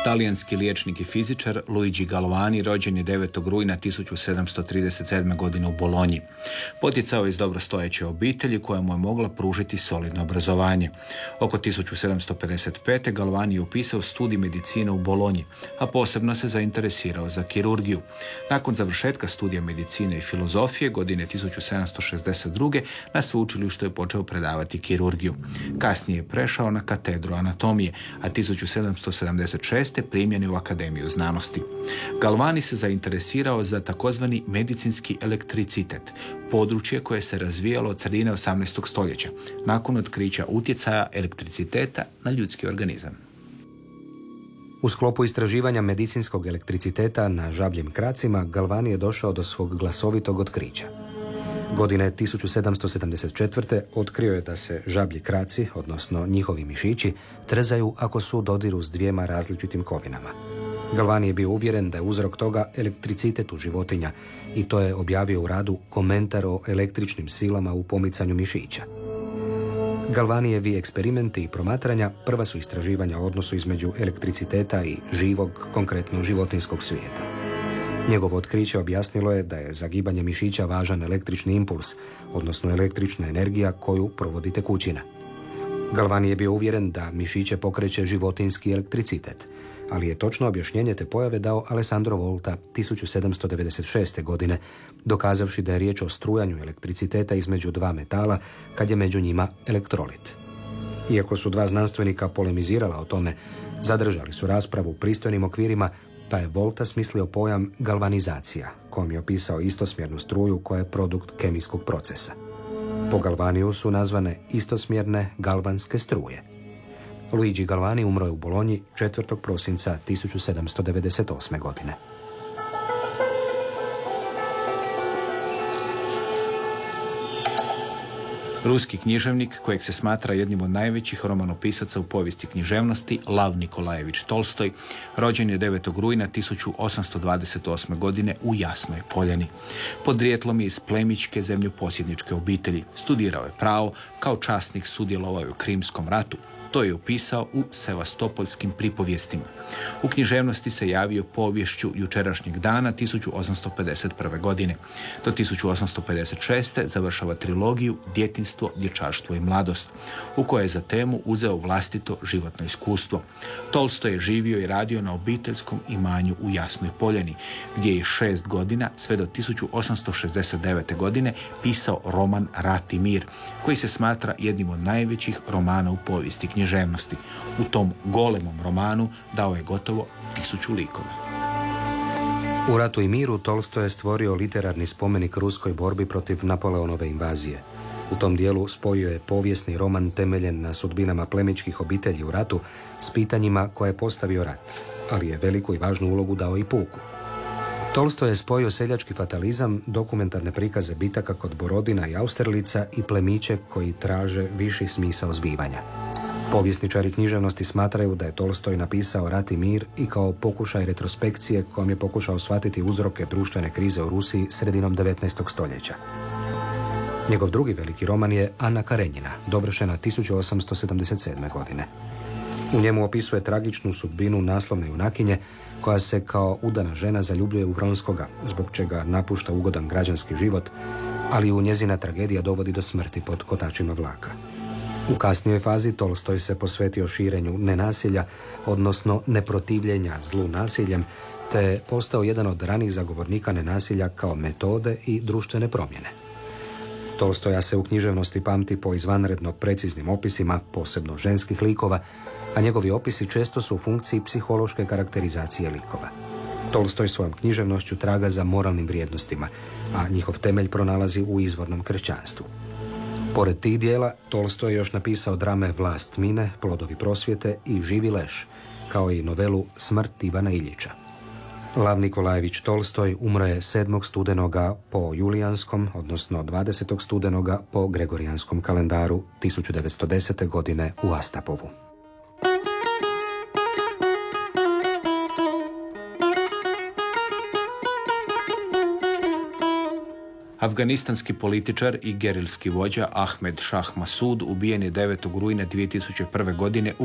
Talijanski liječnik i fizičar Luigi Galvani rođen je 9. rujna 1737. godine u Bolonji. Potjecao je iz dobrostojeće obitelji koja mu je mogla pružiti solidno obrazovanje. Oko 1755. Galvani je upisao studij medicine u Bolonji, a posebno se zainteresirao za kirurgiju. Nakon završetka studija medicine i filozofije godine 1762. na sveučilištu je počeo predavati kirurgiju. Kasnije je prešao na katedru anatomije, a 1776. primjen je u Akademiju znanosti. Galvani se zainteresirao za takozvani medicinski elektricitet, područje koje se razvijalo od sredine 18. stoljeća, nakon otkrića utjecaja elektriciteta na ljudski organizam. U sklopu istraživanja medicinskog elektriciteta na žabljim kracima, Galvani je došao do svog glasovitog otkrića. Godine 1774. otkrio je da se žablji kraci, odnosno njihovi mišići, trzaju ako su u dodiru s dvijema različitim kovinama. Galvani je bio uvjeren da je uzrok toga elektricitet u životinja i to je objavio u radu Komentar o električnim silama u pomicanju mišića. Galvanijevi eksperimenti i promatranja prva su istraživanja o odnosu između elektriciteta i živog, konkretno životinjskog svijeta. Njegovo otkriće objasnilo je da je za gibanje mišića važan električni impuls, odnosno električna energija koju provodi tekućina. Galvani je bio uvjeren da mišiće pokreće životinjski elektricitet, ali je točno objašnjenje te pojave dao Alessandro Volta 1796. godine, dokazavši da je riječ o strujanju elektriciteta između dva metala kad je među njima elektrolit. Iako su dva znanstvenika polemizirala o tome, zadržali su raspravu u pristojnim okvirima, pa je Volta smislio pojam galvanizacija, kojom je opisao istosmjernu struju koja je produkt kemijskog procesa. Po Galvaniju su nazvane istosmjerne galvanske struje. Luigi Galvani umro je u Bolonji 4. prosinca 1798. godine. Ruski književnik, kojeg se smatra jednim od najvećih romanopisaca u povijesti književnosti, Lav Nikolajević Tolstoj, rođen je 9. rujna 1828. godine u Jasnoj Poljani. Podrijetlom je iz plemićke zemljoposjedničke obitelji. Studirao je pravo, kao časnik sudjelovao je u Krimskom ratu. To je upisao u Sevastopolskim pripovjestima. U književnosti se javio povješću Jučerašnjeg dana 1851. godine. Do 1856. završava trilogiju Djetinjstvo, dječaštvo i mladost, u kojoj je za temu uzeo vlastito životno iskustvo. Tolstoj je živio i radio na obiteljskom imanju u Jasnoj Poljani, gdje je 6 godina, sve do 1869. godine, pisao roman Rat i mir, koji se smatra jednim od najvećih romana u povijesti književnosti. U tom golemom romanu dao je gotovo 1000 likova. U Ratu i miru Tolstoj je stvorio literarni spomenik ruskoj borbi protiv Napoleonove invazije. U tom dijelu spojio je povijesni roman temeljen na sudbinama plemićkih obitelji u ratu s pitanjima koje je postavio rat, ali je veliku i važnu ulogu dao i puku. Tolstoj je spojio seljački fatalizam, dokumentarne prikaze bitaka kod Borodina i Austerlica i plemiće koji traže viši smisao zbivanja. Povjesničari književnosti smatraju da je Tolstoj napisao Rat i mir i kao pokušaj retrospekcije kojom je pokušao shvatiti uzroke društvene krize u Rusiji sredinom 19. stoljeća. Njegov drugi veliki roman je Ana Karenjina, dovršena 1877. godine. U njemu opisuje tragičnu sudbinu naslovne junakinje koja se kao udana žena zaljubljuje u Vronskoga, zbog čega napušta ugodan građanski život, ali u njezina tragedija dovodi do smrti pod kotačima vlaka. U kasnijoj fazi Tolstoj se posvetio širenju nenasilja, odnosno neprotivljenja zlu nasiljem, te je postao jedan od ranih zagovornika nenasilja kao metode i društvene promjene. Tolstoja se u književnosti pamti po izvanredno preciznim opisima, posebno ženskih likova, a njegovi opisi često su u funkciji psihološke karakterizacije likova. Tolstoj svojom književnošću traga za moralnim vrijednostima, a njihov temelj pronalazi u izvornom kršćanstvu. Pored tih dijela, Tolstoj je još napisao drame Vlast mine, Plodovi prosvjete i Živi leš, kao i novelu Smrt Ivana Iljića. Lav Nikolajević Tolstoj umro je 7. studenoga po julijanskom, odnosno 20. studenoga po gregorijanskom kalendaru 1910. godine u Astapovu. Afganistanski političar i gerilski vođa Ahmed Shah Massoud ubijen je 9. rujna 2001. godine u